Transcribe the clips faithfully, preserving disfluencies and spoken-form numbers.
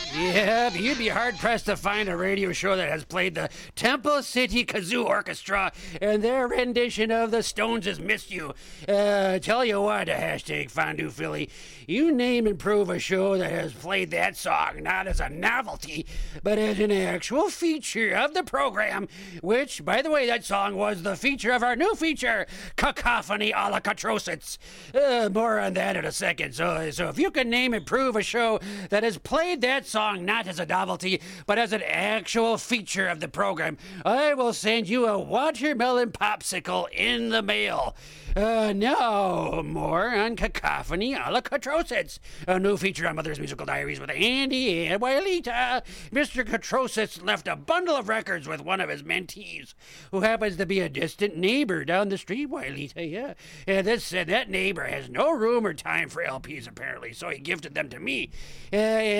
Yeah, you'd be hard-pressed to find a radio show that has played the Temple City Kazoo Orchestra and their rendition of the Stones' Miss You. Uh, tell you what, hashtag Fondue Philly, you name and prove a show that has played that song not as a novelty, but as an actual feature of the program, which, by the way, that song was the feature of our new feature, Cacophony a la Catrosits. Uh, more on that in a second. So, so if you can name and prove a show that has played that song not as a novelty, but as an actual feature of the program, I will send you a watermelon popsicle in the mail. Uh, now, more on Cacophony a la Catrosits, a new feature on Mother's Musical Diaries with Andy and Wailita. Mister Catrosits left a bundle of records with one of his mentees, who happens to be a distant neighbor down the street, Wailita, yeah. And this, uh, that neighbor has no room or time for L Ps, apparently, so he gifted them to me. Uh,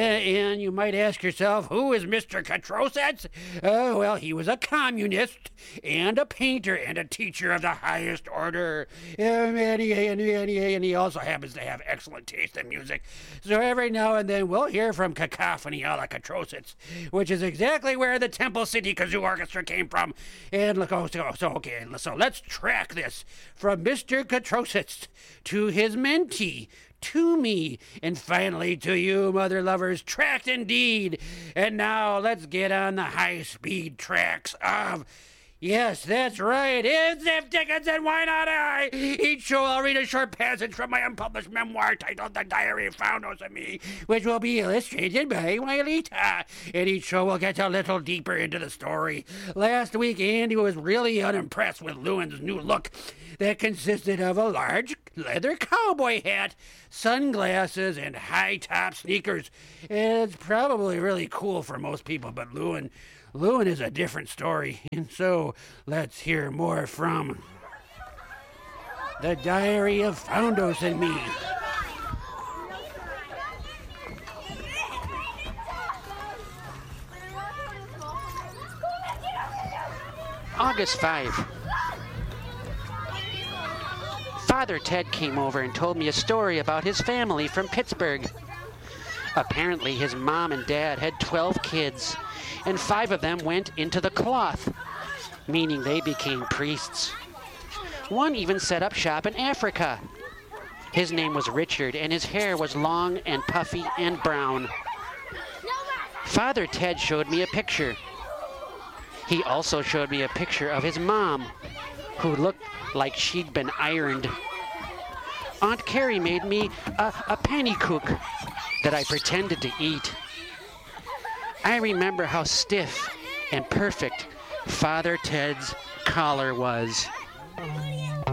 and you might ask yourself, who is Mister Catrosits? Oh, well, he was a communist and a painter and a teacher of the highest order. Um, and, he, and, he, and, he, and he also happens to have excellent taste in music. So every now and then we'll hear from Cacophony a la Catrosits, which is exactly where the Temple City Kazoo Orchestra came from. And look, oh, so, so okay, so let's track this from Mister Catrosits to his mentee, to me, and finally to you, mother lovers, tracked indeed. And now let's get on the high-speed tracks of... Yes, that's right. It's If Dickens and Why Not I? Each show I'll read a short passage from my unpublished memoir titled The Diary of Foundos and Me, which will be illustrated by Wailita. And each show will get a little deeper into the story. Last week, Andy was really unimpressed with Lewin's new look that consisted of a large leather cowboy hat, sunglasses, and high-top sneakers. And it's probably really cool for most people, but Lewin... Lewin is a different story, and so let's hear more from The Diary of Foundos and Me. August fifth. Father Ted came over and told me a story about his family from Pittsburgh. Apparently, his mom and dad had twelve kids, and five of them went into the cloth, meaning they became priests. One even set up shop in Africa. His name was Richard, and his hair was long and puffy and brown. Father Ted showed me a picture. He also showed me a picture of his mom, who looked like she'd been ironed. Aunt Carrie made me a, a pannekuchen that I pretended to eat. I remember how stiff and perfect Father Ted's collar was.